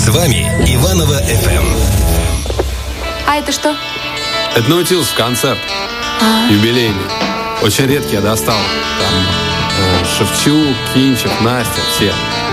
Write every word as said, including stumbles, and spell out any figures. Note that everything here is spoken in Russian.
С вами Иваново эф эм. А это что? Это Наутилус концерт. А-а-а. Юбилейный. Очень редкий я достал. Там э, Шевчук, Кинчев, Настя, все.